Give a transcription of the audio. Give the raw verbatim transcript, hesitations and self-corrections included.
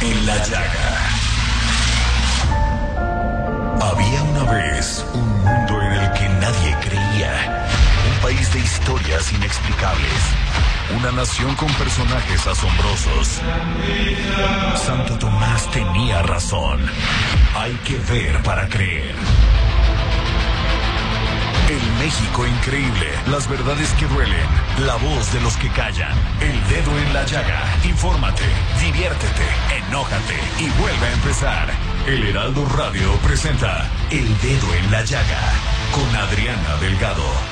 en la llaga. Había una vez un mundo en el que nadie creía. Un país de historias inexplicables. Una nación con personajes asombrosos. Santo Tomás tenía razón. Hay que ver para creer. El México increíble, las verdades que duelen, la voz de los que callan, el dedo en la llaga. Infórmate, diviértete, enójate y vuelve a empezar. El Heraldo Radio presenta El Dedo en la Llaga con Adriana Delgado.